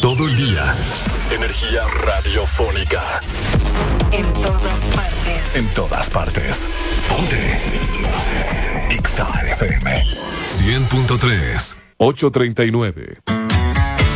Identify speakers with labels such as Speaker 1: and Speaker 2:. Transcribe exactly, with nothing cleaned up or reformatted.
Speaker 1: Todo el día. Energía radiofónica.
Speaker 2: En todas partes.
Speaker 1: En todas partes. Ponte. X A F M. cien punto tres. ocho treinta y nueve.